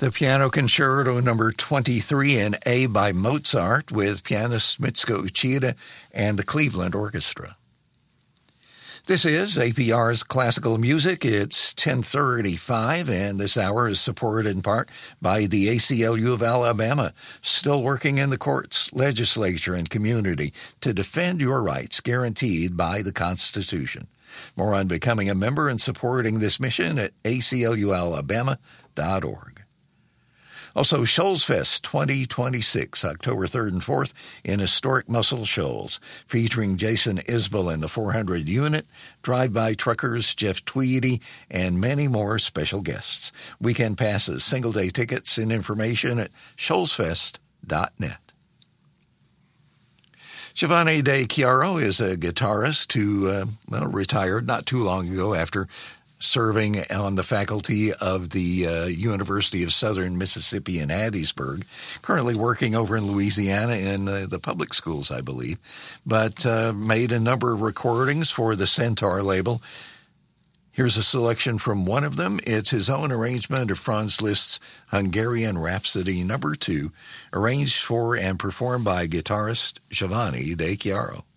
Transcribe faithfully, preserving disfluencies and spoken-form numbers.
The Piano Concerto number twenty-three in A by Mozart with pianist Mitsuko Uchida and the Cleveland Orchestra. This is A P R's Classical Music. It's ten thirty-five, and this hour is supported in part by the A C L U of Alabama, still working in the courts, legislature, and community to defend your rights guaranteed by the Constitution. More on becoming a member and supporting this mission at A C L U alabama dot org. Also, Shoals Fest twenty twenty-six, October third and fourth in historic Muscle Shoals, featuring Jason Isbell in the four hundred unit, drive-by truckers, Jeff Tweedy, and many more special guests. Weekend passes, single-day tickets, and information at shoals fest dot net. Giovanni De Chiaro is a guitarist who, uh, well, retired not too long ago after serving on the faculty of the uh, University of Southern Mississippi in Hattiesburg, currently working over in Louisiana in uh, the public schools, I believe, but uh, made a number of recordings for the Centaur label. Here's a selection from one of them. It's his own arrangement of Franz Liszt's Hungarian Rhapsody number two, arranged for and performed by guitarist Giovanni De Chiaro.